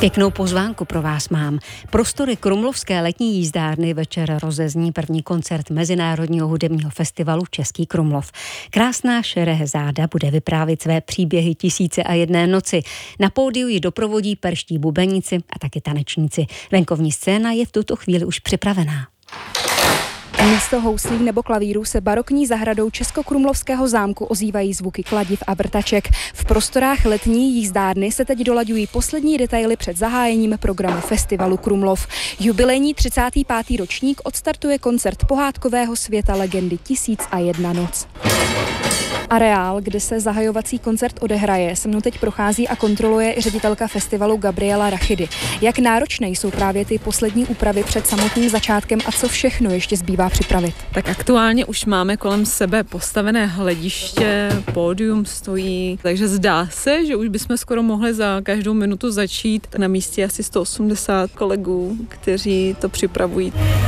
Pěknou pozvánku pro vás mám. Prostory Krumlovské letní jízdárny večer rozezní první koncert Mezinárodního hudebního festivalu Český Krumlov. Krásná Šerehezáda bude vyprávět své příběhy Tisíce a jedné noci. Na pódiu ji doprovodí perští bubeníci a taky tanečníci. Venkovní scéna je v tuto chvíli už připravená. Místo houslí nebo klavíru se barokní zahradou Českokrumlovského zámku ozývají zvuky kladiv a vrtaček. V prostorách letní jízdárny se teď dolaďují poslední detaily před zahájením programu festivalu Krumlov. Jubilejní 35. ročník odstartuje koncert pohádkového světa legendy Tisíc a jedna noc. Areál, kde se zahajovací koncert odehraje, se mnou teď prochází a kontroluje i ředitelka festivalu Gabriela Rachidy. Jak náročné jsou právě ty poslední úpravy před samotným začátkem a co všechno ještě zbývá připravit? Tak aktuálně už máme kolem sebe postavené hlediště, pódium stojí, takže zdá se, že už bychom skoro mohli za každou minutu začít. Na místě asi 180 kolegů, kteří to připravují.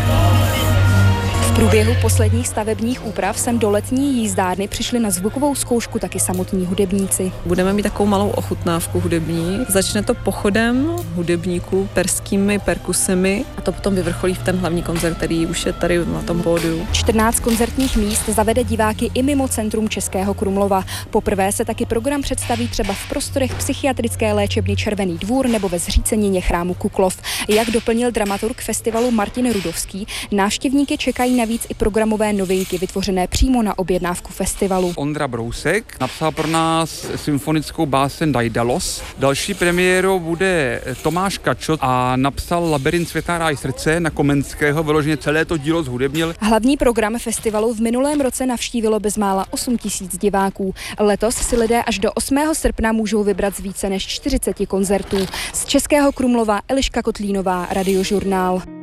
V průběhu posledních stavebních úprav sem do letní jízdárny přišli na zvukovou zkoušku taky samotní hudebníci. Budeme mít takovou malou ochutnávku hudební. Začne to pochodem hudebníků, perskými perkusemi a to potom vyvrcholí v ten hlavní koncert, který už je tady na tom pódiu. 14 koncertních míst zavede diváky i mimo centrum Českého Krumlova. Poprvé se taky program představí třeba v prostorech psychiatrické léčebny Červený dvůr nebo ve zřícenině chrámu Kuklov. Jak doplnil dramaturg festivalu Martin Rudovský, návštěvníky čekají navíc i programové novinky vytvořené přímo na objednávku festivalu. Ondra Brousek napsal pro nás symfonickou báseň Daidalos. Další premiérou bude Tomáš Kačot a napsal Labyrint světa ráj srdce na Komenského, vyloženě celé to dílo zhudebnil. Hlavní program festivalu v minulém roce navštívilo bezmála 8 000 diváků. Letos si lidé až do 8. srpna můžou vybrat z více než 40 koncertů. Z Českého Krumlova Eliška Kotlínová, Radiožurnál.